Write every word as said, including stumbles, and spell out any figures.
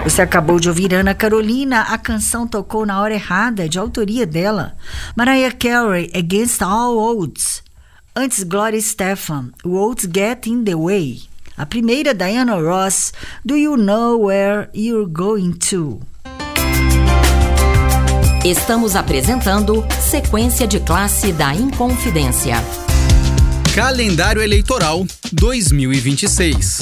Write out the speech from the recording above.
Você acabou de ouvir Ana Carolina, a canção tocou na hora errada, de autoria dela. Mariah Carey, Against All Odds. Antes, Gloria Estefan, What's Get in the Way. A primeira, Diana Ross, Do You Know Where You're Going To? Estamos apresentando Sequência de Classe da Inconfidência. Calendário Eleitoral dois mil e vinte e seis.